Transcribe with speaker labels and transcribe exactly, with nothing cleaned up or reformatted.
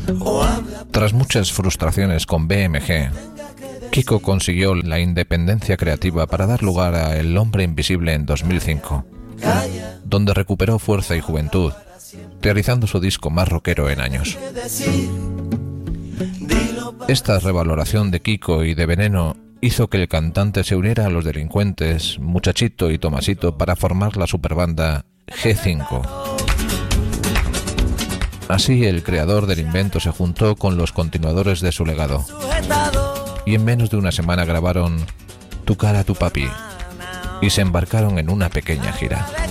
Speaker 1: Tras muchas frustraciones con B M G, Kiko consiguió la independencia creativa para dar lugar a El Hombre Invisible en dos mil cinco, donde recuperó fuerza y juventud, realizando su disco más rockero en años. Esta revaloración de Kiko y de Veneno hizo que el cantante se uniera a los delincuentes Muchachito y Tomasito para formar la superbanda G cinco. Así, el creador del invento se juntó con los continuadores de su legado, y en menos de una semana grabaron Tu cara, tu papi, y se embarcaron en una pequeña gira.